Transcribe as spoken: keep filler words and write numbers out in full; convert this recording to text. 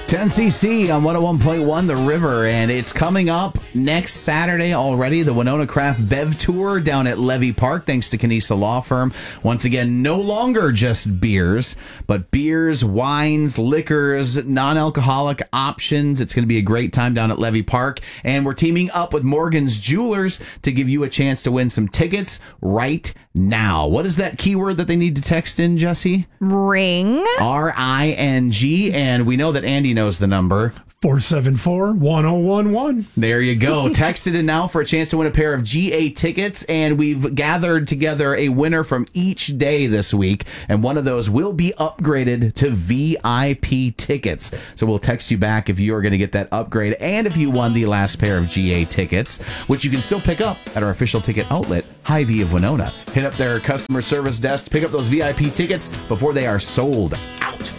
ten C C on one oh one point one The River, and it's coming up next Saturday already, the Winona Craft Bev Tour down at Levy Park, thanks to Canisa Law Firm. Once again, no longer just beers, but beers, wines, liquors, non-alcoholic options. It's going to be a great time down at Levy Park, and we're teaming up with Morgan's Jewelers to give you a chance to win some tickets right now. What is that keyword that they need to text in, Jesse? Ring. R I N G, and we know that Andy knows the number. four seven four, one oh one one. There you go. Text it in now for a chance to win a pair of G A tickets, and we've gathered together a winner from each day this week, and one of those will be upgraded to V I P tickets. So we'll text you back if you're going to get that upgrade, and if you won the last pair of G A tickets, which you can still pick up at our official ticket outlet, Hy-Vee of Winona. Hit up their customer service desk to pick up those V I P tickets before they are sold out.